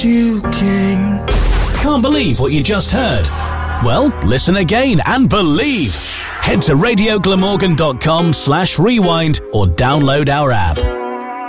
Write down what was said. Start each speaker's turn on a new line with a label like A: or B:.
A: You came.
B: Can't believe what you just heard? Well, listen again and believe. Head to radioglamorgan.com/rewind or download our app.